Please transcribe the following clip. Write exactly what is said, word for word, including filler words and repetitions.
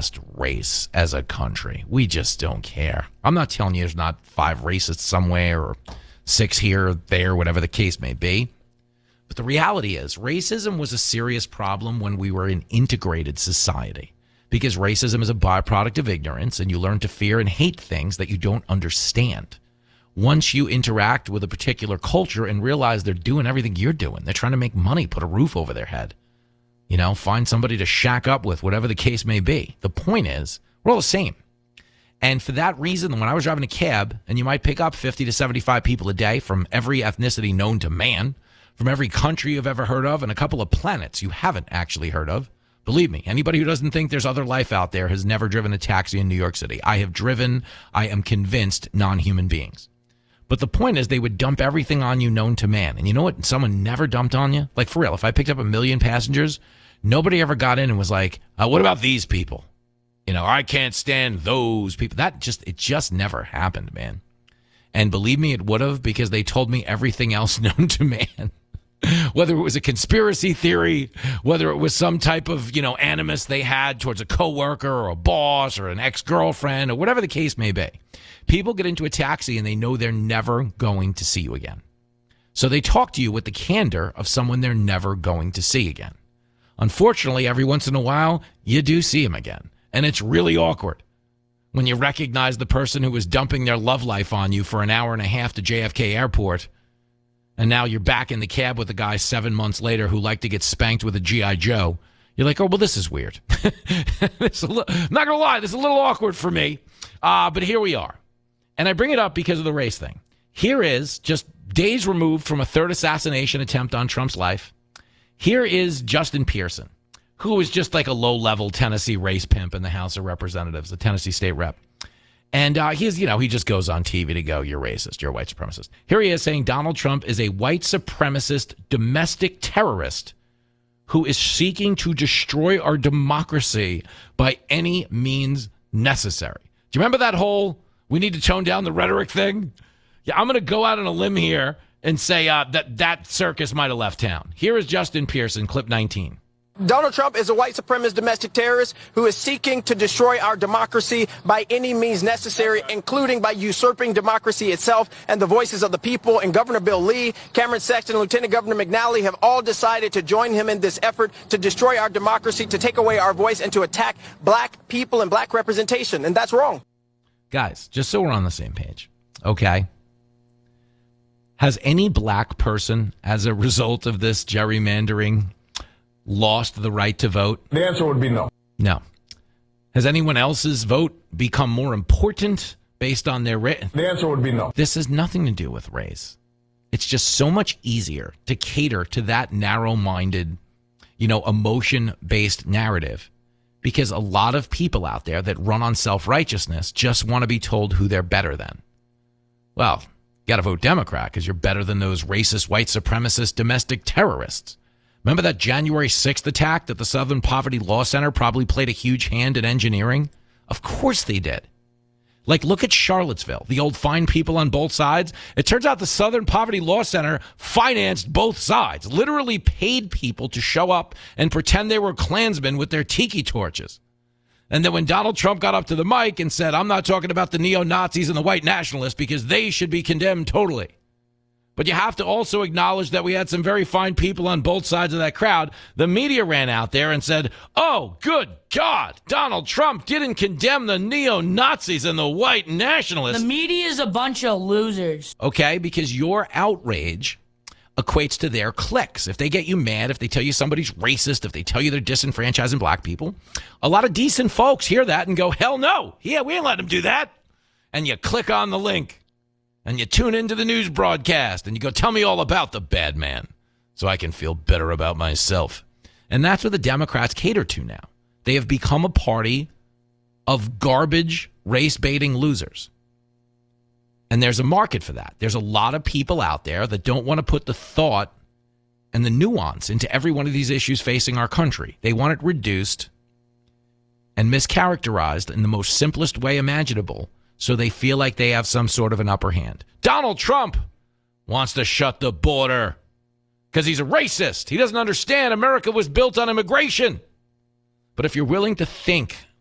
best race as a country. We just don't care. I'm not telling you there's not five racists somewhere or six here or there, whatever the case may be. But the reality is racism was a serious problem when we were an integrated society, because racism is a byproduct of ignorance, and you learn to fear and hate things that you don't understand. Once you interact with a particular culture and realize they're doing everything you're doing, they're trying to make money, put a roof over their head, you know, find somebody to shack up with, whatever the case may be. The point is, we're all the same. And for that reason, when I was driving a cab, and you might pick up fifty to seventy-five people a day from every ethnicity known to man, from every country you've ever heard of, and a couple of planets you haven't actually heard of. Believe me, anybody who doesn't think there's other life out there has never driven a taxi in New York City. I have driven, I am convinced, non-human beings. But the point is, they would dump everything on you known to man. And you know what someone never dumped on you? Like, for real, if I picked up a million passengers, nobody ever got in and was like, uh, what about these people? You know, I can't stand those people. That just, it just never happened, man. And believe me, it would have, because they told me everything else known to man. Whether it was a conspiracy theory, whether it was some type of, you know, animus they had towards a coworker or a boss or an ex-girlfriend or whatever the case may be. People get into a taxi and they know they're never going to see you again. So they talk to you with the candor of someone they're never going to see again. Unfortunately, every once in a while, you do see him again. And it's really awkward when you recognize the person who was dumping their love life on you for an hour and a half to J F K Airport. And now you're back in the cab with a guy seven months later who liked to get spanked with a G I. Joe. You're like, oh, well, this is weird. It's a li- I'm not going to lie, this is a little awkward for me. Uh, but here we are. And I bring it up because of the race thing. Here is, just days removed from a third assassination attempt on Trump's life, here is Justin Pearson, who is just like a low-level Tennessee race pimp in the House of Representatives, the Tennessee state rep. And uh, he's, you know, he just goes on T V to go, you're racist, you're a white supremacist. Here he is saying Donald Trump is a white supremacist domestic terrorist who is seeking to destroy our democracy by any means necessary. Do you remember that whole, we need to tone down the rhetoric thing? Yeah, I'm going to go out on a limb here and say uh, that that circus might have left town. Here is Justin Pearson, clip nineteen. Donald Trump is a white supremacist domestic terrorist who is seeking to destroy our democracy by any means necessary, including by usurping democracy itself and the voices of the people. And Governor Bill Lee, Cameron Sexton, and Lieutenant Governor McNally have all decided to join him in this effort to destroy our democracy, to take away our voice, and to attack black people and black representation. And that's wrong. Guys, just so we're on the same page, okay? Has any black person, as a result of this gerrymandering, lost the right to vote? The answer would be no. No. Has anyone else's vote become more important based on their race? The answer would be no. This has nothing to do with race. It's just so much easier to cater to that narrow-minded, you know, emotion-based narrative, because a lot of people out there that run on self-righteousness just want to be told who they're better than. Well, you got to vote Democrat because you're better than those racist, white supremacist, domestic terrorists. Remember that January sixth attack that the Southern Poverty Law Center probably played a huge hand in engineering? Of course they did. Like, look at Charlottesville, the old fine people on both sides. It turns out the Southern Poverty Law Center financed both sides, literally paid people to show up and pretend they were Klansmen with their tiki torches. And then when Donald Trump got up to the mic and said, I'm not talking about the neo-Nazis and the white nationalists because they should be condemned totally. But you have to also acknowledge that we had some very fine people on both sides of that crowd. The media ran out there and said, oh, good God, Donald Trump didn't condemn the neo-Nazis and the white nationalists. The media is a bunch of losers. Okay, because your outrage equates to their clicks. If they get you mad, if they tell you somebody's racist, if they tell you they're disenfranchising black people, a lot of decent folks hear that and go, hell no. Yeah, we ain't letting them do that. And you click on the link. And you tune into the news broadcast and you go, tell me all about the bad man so I can feel better about myself. And that's what the Democrats cater to now. They have become a party of garbage, race-baiting losers. And there's a market for that. There's a lot of people out there that don't want to put the thought and the nuance into every one of these issues facing our country. They want it reduced and mischaracterized in the most simplest way imaginable, so they feel like they have some sort of an upper hand. Donald Trump wants to shut the border because he's a racist. He doesn't understand America was built on immigration. But if you're willing to think